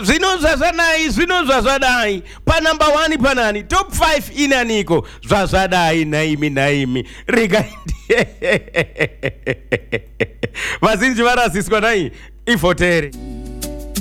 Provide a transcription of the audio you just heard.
Zino zwazadai. Pa number 1 panani. Top 5 inaniko. Zwazadai naimi. Riga. Vazinji varasiswa nai. Ifotere.